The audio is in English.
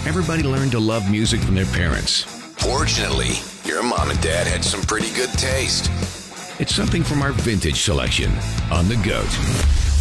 Everybody learned to love music from their parents. Fortunately, your mom and dad had some pretty good taste. It's something from our vintage selection on The GOAT.